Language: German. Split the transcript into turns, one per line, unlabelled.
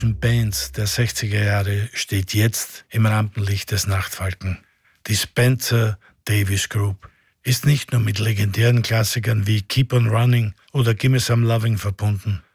Bands der 60er Jahre steht jetzt im Rampenlicht des Nachtfalken. Die Spencer Davis Group ist nicht nur mit legendären Klassikern wie Keep on Running oder Gimme Some Loving verbunden,